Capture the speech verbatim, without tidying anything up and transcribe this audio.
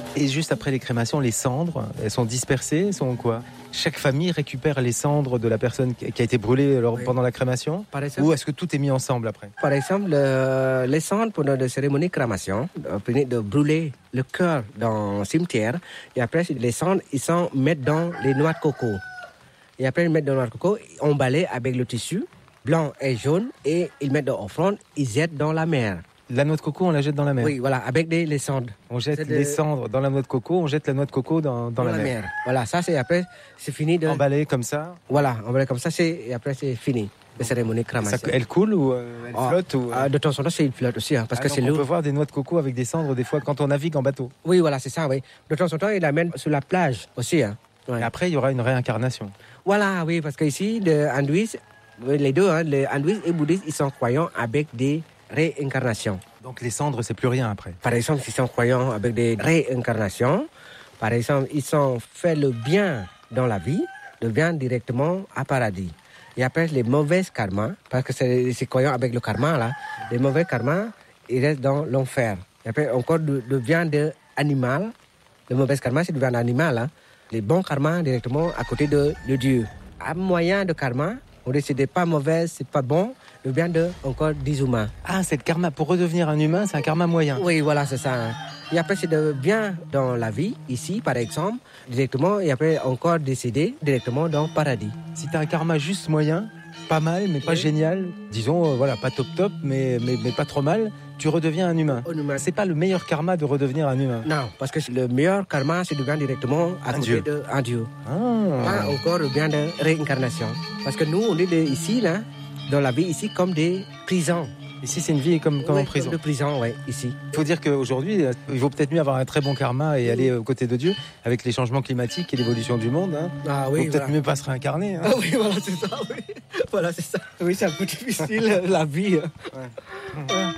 Et juste après les crémations, les cendres, elles sont dispersées, elles sont quoi? Chaque famille récupère les cendres de la personne qui a été brûlée alors, oui. pendant la crémation? exemple, ou est-ce que tout est mis ensemble après? Par exemple, euh, les cendres pendant la cérémonie de crémation, euh, de brûler le cœur dans le cimetière, et après les cendres, ils sont mettent dans les noix de coco. Et après, ils mettent dans les noix de coco, emballés avec le tissu, blanc et jaune, et ils mettent dans l'offrande, ils jettent dans la mer. La noix de coco, on la jette dans la mer? Oui, voilà, avec des, les cendres. On jette c'est les de... cendres dans la noix de coco, on jette la noix de coco dans, dans, dans la, la mer. mer. Voilà, ça c'est après, c'est fini de... Emballé comme ça? Voilà, emballé comme ça, c'est... et après c'est fini. La cérémonie de crémation. Ça, elle coule ou euh, elle oh, flotte ou... euh, De temps en temps, c'est une flotte aussi, hein, parce ah, que c'est lourd. On peut voir des noix de coco avec des cendres des fois quand on navigue en bateau? Oui, voilà, c'est ça, oui. De temps en temps, ils l'amènent sur la plage aussi. Hein. Ouais. Et après, il y aura une réincarnation. Voilà, oui, parce qu'ici, les hindouistes, les deux, hein, les hindouistes et bouddhistes, ils sont croyants avec des réincarnations. Donc les cendres, c'est plus rien après. Par exemple, ils sont croyants avec des réincarnations. Par exemple, ils ont fait le bien dans la vie, le bien directement à paradis. Et après, les mauvais karmas, parce que c'est, c'est croyant avec le karma, là, les mauvais karmas, ils restent dans l'enfer. Et après, encore le, le bien de animal, le mauvais karma, c'est le bien d'animal. Hein. Les bons karmas, directement à côté de, de Dieu. À moyen de karma, on dit que c'est pas mauvais, c'est pas bon, le bien de encore des humains. Ah, c'est le karma. Pour redevenir un humain, c'est un karma moyen. Oui, voilà, c'est ça. Hein. Et après, c'est de bien dans la vie, ici, par exemple, directement, et après, encore décédé directement dans le paradis. Si tu as un karma juste moyen, pas mal, mais pas oui. génial, disons, euh, voilà, pas top top, mais, mais, mais pas trop mal, tu redeviens un humain. Un humain. C'est pas le meilleur karma de redevenir un humain. Non, parce que le meilleur karma, c'est de bien directement à un côté Dieu. d'un Dieu. Ah. Pas encore le bien de réincarnation. Parce que nous, on est de, ici, là, dans la vie, ici, comme des prisons. Ici, c'est une vie comme, comme oui, en prison. Comme de prison, oui, ici. Il faut dire qu'aujourd'hui, il vaut peut-être mieux avoir un très bon karma et aller aux côtés de Dieu, avec les changements climatiques et l'évolution du monde. Hein. Ah, oui, il vaut peut-être voilà. mieux pas se réincarner. Hein. Ah oui, voilà, c'est ça, oui. Voilà, c'est ça. Oui, c'est un peu difficile, la vie. Ouais. Ouais.